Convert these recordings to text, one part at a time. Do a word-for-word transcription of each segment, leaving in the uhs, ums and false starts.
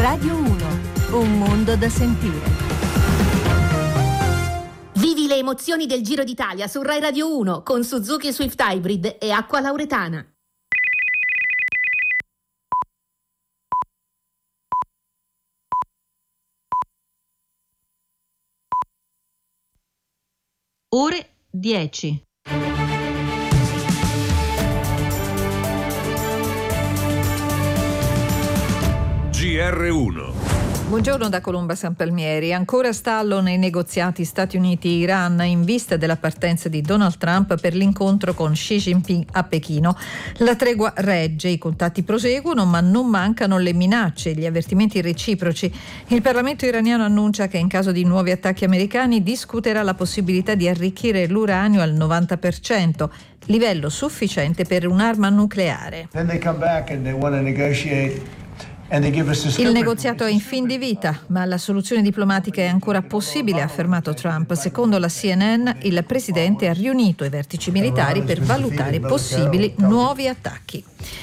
Radio uno, un mondo da sentire. Vivi le emozioni del Giro d'Italia su Rai Radio uno con Suzuki Swift Hybrid e Acqua Lauretana. Ore dieci. G R uno. Buongiorno da Colomba San Palmieri. Ancora stallo nei negoziati Stati Uniti-Iran in vista della partenza di Donald Trump per l'incontro con Xi Jinping a Pechino. La tregua regge, i contatti proseguono, ma non mancano le minacce e gli avvertimenti reciproci. Il Parlamento iraniano annuncia che in caso di nuovi attacchi americani discuterà la possibilità di arricchire l'uranio al novanta per cento, livello sufficiente per un'arma nucleare. Then they come back and they want to negotiate. Il negoziato è in fin di vita, ma la soluzione diplomatica è ancora possibile, ha affermato Trump. Secondo la C N N, il presidente ha riunito i vertici militari per valutare possibili nuovi attacchi.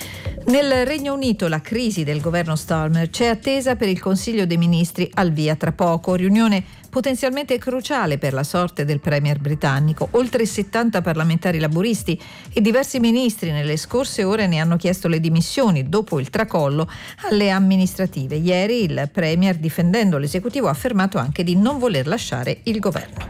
Nel Regno Unito la crisi del governo Starmer c'è attesa per il Consiglio dei Ministri al via tra poco, riunione potenzialmente cruciale per la sorte del premier britannico. Oltre settanta parlamentari laburisti e diversi ministri nelle scorse ore ne hanno chiesto le dimissioni dopo il tracollo alle amministrative. Ieri il premier, difendendo l'esecutivo, ha affermato anche di non voler lasciare il governo.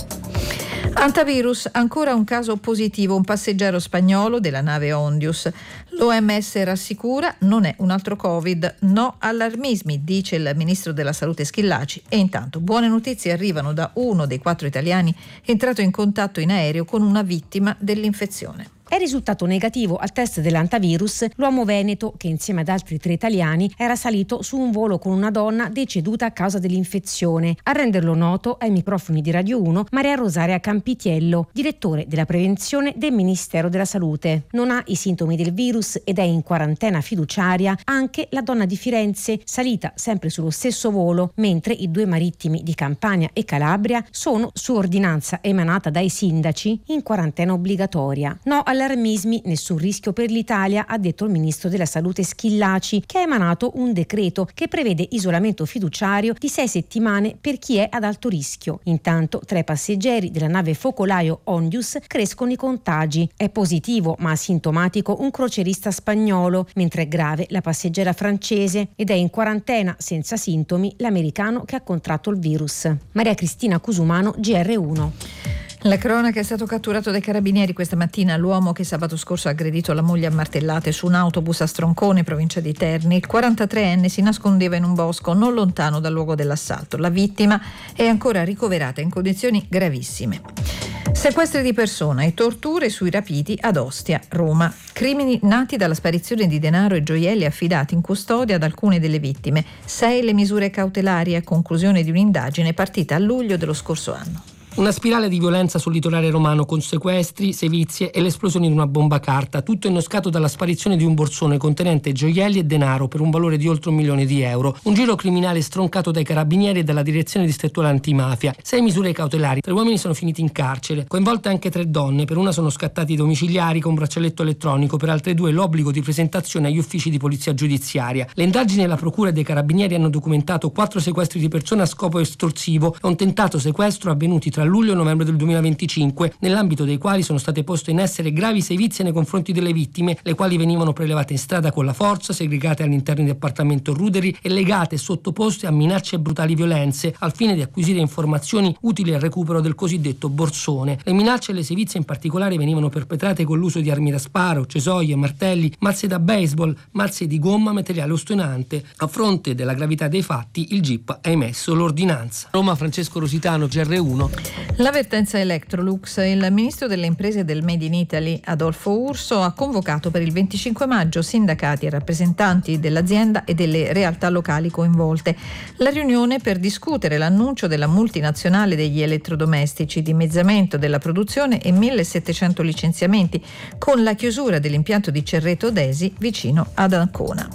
Antivirus, ancora un caso positivo, un passeggero spagnolo della nave Ondius. L'O M S rassicura, non è un altro Covid, no allarmismi, dice il ministro della Salute Schillaci. E intanto buone notizie arrivano da uno dei quattro italiani entrato in contatto in aereo con una vittima dell'infezione. È risultato negativo al test dell'antivirus l'uomo veneto che insieme ad altri tre italiani era salito su un volo con una donna deceduta a causa dell'infezione. A renderlo noto ai microfoni di Radio uno Maria Rosaria Campitiello, direttore della prevenzione del Ministero della Salute. Non ha i sintomi del virus ed è in quarantena fiduciaria anche la donna di Firenze, salita sempre sullo stesso volo, mentre i due marittimi di Campania e Calabria sono, su ordinanza emanata dai sindaci, in quarantena obbligatoria. No allarmismi, nessun rischio per l'Italia, ha detto il ministro della Salute Schillaci, che ha emanato un decreto che prevede isolamento fiduciario di sei settimane per chi è ad alto rischio. Intanto tra i passeggeri della nave focolaio Ondius crescono i contagi. È positivo ma asintomatico un crocerista spagnolo, mentre è grave la passeggera francese ed è in quarantena senza sintomi l'americano che ha contratto il virus. Maria Cristina Cusumano, G R uno. La cronaca: è stato catturato dai carabinieri questa mattina l'uomo che sabato scorso ha aggredito la moglie a martellate su un autobus a Stroncone, provincia di Terni. Il quarantatreenne si nascondeva in un bosco non lontano dal luogo dell'assalto. La vittima è ancora ricoverata in condizioni gravissime. Sequestri di persona e torture sui rapiti ad Ostia, Roma. Crimini nati dalla sparizione di denaro e gioielli affidati in custodia ad alcune delle vittime. Sei le misure cautelari a conclusione di un'indagine partita a luglio dello scorso anno. Una spirale di violenza sul litorale romano con sequestri, sevizie e l'esplosione di una bomba carta, tutto innescato dalla sparizione di un borsone contenente gioielli e denaro per un valore di oltre un milione di euro. Un giro criminale stroncato dai carabinieri e dalla direzione distrettuale antimafia. Sei misure cautelari. Tre uomini sono finiti in carcere, coinvolte anche tre donne. Per una sono scattati domiciliari con braccialetto elettronico, per altre due l'obbligo di presentazione agli uffici di polizia giudiziaria. Le indagini della procura e dei carabinieri hanno documentato quattro sequestri di persona a scopo estorsivo e un tentato sequestro avvenuti tra luglio e novembre del duemilaventicinque, nell'ambito dei quali sono state poste in essere gravi sevizie nei confronti delle vittime, le quali venivano prelevate in strada con la forza, segregate all'interno di appartamento ruderi e legate e sottoposte a minacce e brutali violenze, al fine di acquisire informazioni utili al recupero del cosiddetto borsone. Le minacce e le sevizie in particolare venivano perpetrate con l'uso di armi da sparo, cesoie, martelli, mazze da baseball, mazze di gomma, materiale ostinante. A fronte della gravità dei fatti, il G I P ha emesso l'ordinanza. Roma, Francesco Rositano, G R uno. L'avvertenza Electrolux. Il ministro delle imprese e del Made in Italy, Adolfo Urso, ha convocato per il venticinque maggio sindacati e rappresentanti dell'azienda e delle realtà locali coinvolte. La riunione per discutere l'annuncio della multinazionale degli elettrodomestici, dimezzamento della produzione e millesettecento licenziamenti, con la chiusura dell'impianto di Cerreto Desi vicino ad Ancona.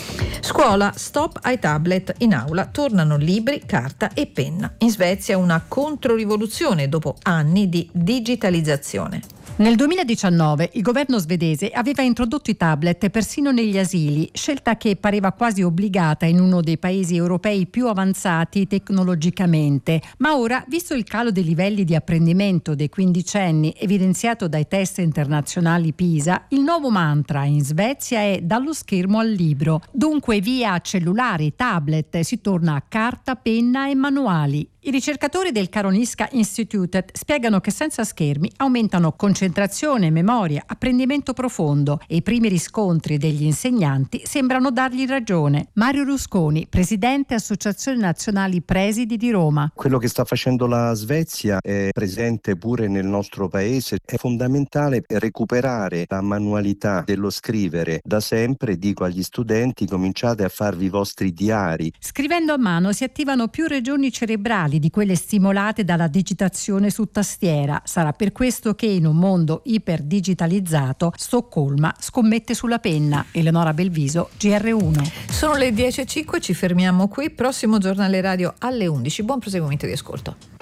Scuola, stop ai tablet. In aula tornano libri, carta e penna. In Svezia una controrivoluzione dopo anni di digitalizzazione. Nel duemiladiciannove il governo svedese aveva introdotto i tablet persino negli asili, scelta che pareva quasi obbligata in uno dei paesi europei più avanzati tecnologicamente. Ma ora, visto il calo dei livelli di apprendimento dei quindicenni evidenziato dai test internazionali PISA, il nuovo mantra in Svezia è dallo schermo al libro. Dunque via cellulari, tablet, si torna a carta, penna e manuali. I ricercatori del Karolinska Institutet spiegano che senza schermi aumentano concentrazione, memoria, apprendimento profondo e i primi riscontri degli insegnanti sembrano dargli ragione. Mario Rusconi, presidente Associazione Nazionali Presidi di Roma. Quello che sta facendo la Svezia è presente pure nel nostro paese. È fondamentale recuperare la manualità dello scrivere. Da sempre dico agli studenti: cominciate a farvi i vostri diari. Scrivendo a mano si attivano più regioni cerebrali di quelle stimolate dalla digitazione su tastiera. Sarà per questo che in un mondo iperdigitalizzato Stoccolma scommette sulla penna. Eleonora Belviso, G R uno. Sono le dieci e cinque, ci fermiamo qui. Prossimo giornale radio alle undici. Buon proseguimento di ascolto.